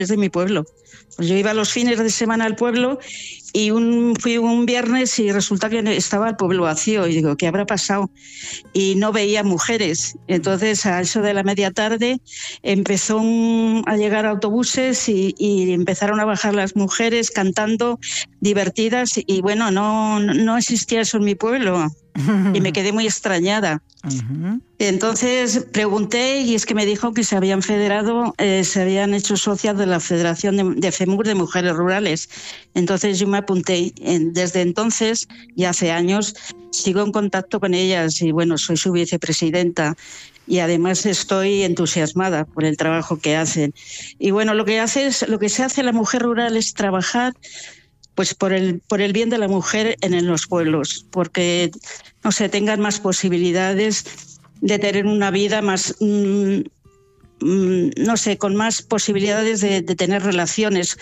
de mi pueblo. Pues yo iba los fines de semana al pueblo y fui un viernes y resulta que estaba el pueblo vacío. Y digo, ¿qué habrá pasado? Y no veía mujeres. Entonces, a eso de la media tarde, empezó a llegar autobuses y empezaron a bajar las mujeres cantando, divertidas. Y bueno, no existía eso en mi pueblo. Y me quedé muy extrañada. Entonces pregunté y es que me dijo que se habían federado, se habían hecho socias de la Federación de FEMUR de Mujeres Rurales. Entonces yo me apunté. Desde entonces, y hace años, sigo en contacto con ellas y bueno, soy su vicepresidenta. Y además estoy entusiasmada por el trabajo que hacen. Y bueno, lo que se hace la mujer rural es trabajar pues por el bien de la mujer en los pueblos, porque no sé, tengan más posibilidades de tener una vida más, no sé, con más posibilidades de tener relaciones,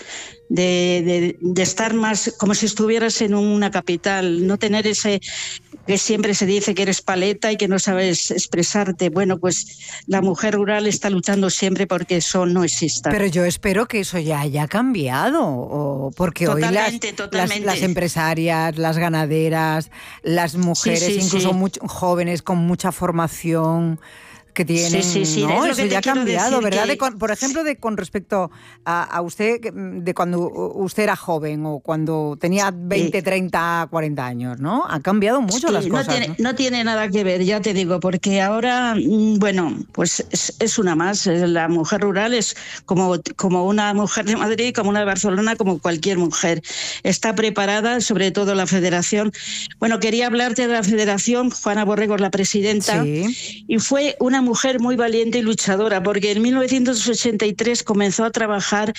de estar más como si estuvieras en una capital, no tener ese que siempre se dice que eres paleta y que no sabes expresarte. Bueno, pues la mujer rural está luchando siempre porque eso no exista. Pero yo espero que eso ya haya cambiado, porque totalmente, hoy las empresarias, las ganaderas, las mujeres, incluso jóvenes con mucha formación que tienen, sí, ¿no? Eso ya ha cambiado, ¿verdad? Que... Por ejemplo, con respecto a usted, de cuando usted era joven o cuando tenía 20, 30, 40 años, ¿no? Han cambiado mucho las cosas. No tiene nada que ver, ya te digo, porque ahora, bueno, pues es una más. La mujer rural es como una mujer de Madrid, como una de Barcelona, como cualquier mujer. Está preparada, sobre todo la federación. Bueno, quería hablarte de la federación. Juana Borrego es la presidenta, y fue una mujer muy valiente y luchadora, porque en 1983 comenzó a trabajar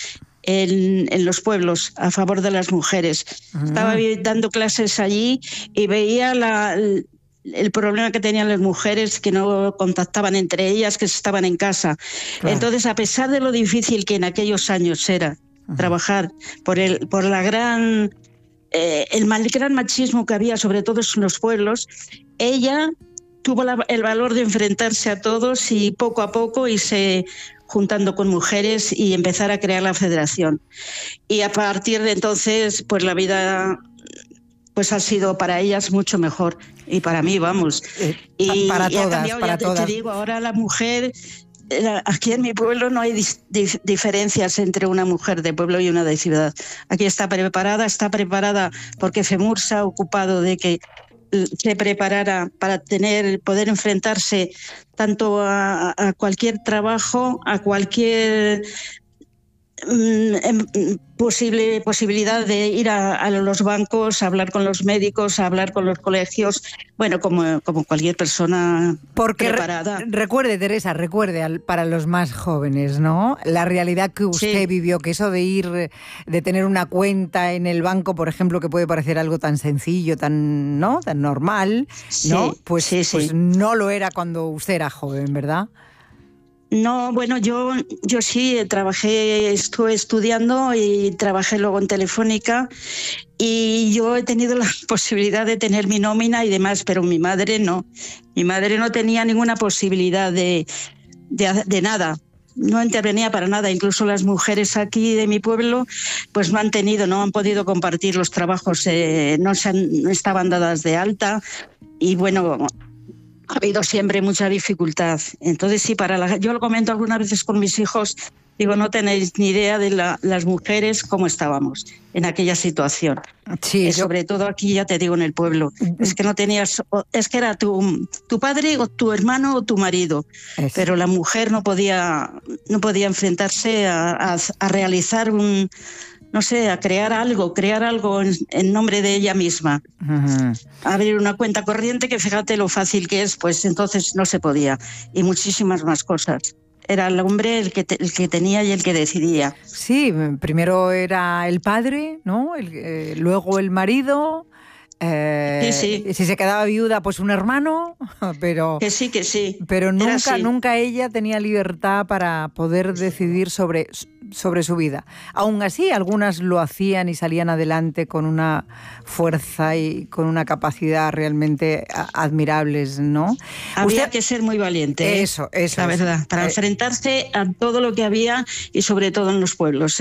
en los pueblos a favor de las mujeres. Estaba dando clases allí y veía el problema que tenían las mujeres, que no contactaban entre ellas, que estaban en casa. Claro. Entonces, a pesar de lo difícil que en aquellos años era trabajar por el gran machismo que había, sobre todo en los pueblos, ella tuvo el valor de enfrentarse a todos y poco a poco irse juntando con mujeres y empezar a crear la federación. Y a partir de entonces, pues la vida pues ha sido para ellas mucho mejor. Y para mí, vamos. Para todas, ha cambiado, para todas. Te digo, ahora la mujer... Aquí en mi pueblo no hay diferencias entre una mujer de pueblo y una de ciudad. Aquí está preparada porque FEMUR se ha ocupado de que se preparara para poder enfrentarse tanto a cualquier trabajo, a cualquier posibilidad de ir a los bancos, a hablar con los médicos, a hablar con los colegios, bueno, como cualquier persona preparada. Recuerde, Teresa, para los más jóvenes, ¿no? La realidad que usted vivió, que eso de tener una cuenta en el banco, por ejemplo, que puede parecer algo tan sencillo, tan normal, ¿no? Pues no lo era cuando usted era joven, ¿verdad? No, bueno, yo sí estuve estudiando y trabajé luego en Telefónica y yo he tenido la posibilidad de tener mi nómina y demás, pero mi madre no. Mi madre no tenía ninguna posibilidad de nada. No intervenía para nada. Incluso las mujeres aquí de mi pueblo pues no han podido compartir los trabajos, no estaban dadas de alta y bueno... Ha habido siempre mucha dificultad. Entonces, sí, yo lo comento algunas veces con mis hijos, digo, no tenéis ni idea de las mujeres cómo estábamos en aquella situación. Sí, sobre todo aquí, ya te digo, en el pueblo. Es que no tenías, es que era tu padre o tu hermano o tu marido, pero la mujer no podía enfrentarse a realizar a crear algo en nombre de ella misma. Abrir una cuenta corriente, que fíjate lo fácil que es, pues entonces no se podía. Y muchísimas más cosas. Era el hombre el que tenía y el que decidía. Sí, primero era el padre, ¿no? Luego el marido, Sí. Si se quedaba viuda, pues un hermano, pero... Que sí. Pero nunca ella tenía libertad para poder decidir sobre su vida. Aún así, algunas lo hacían y salían adelante con una fuerza y con una capacidad realmente admirables, ¿no? Había que ser muy valiente. Eso. La verdad, para enfrentarse a todo lo que había y sobre todo en los pueblos.